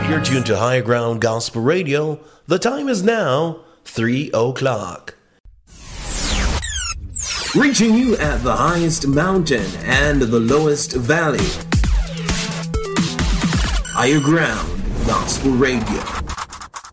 You're tuned to High Ground Gospel Radio. The time is now 3 o'clock. Reaching you at the highest mountain and the lowest valley. Higher Ground Gospel Radio.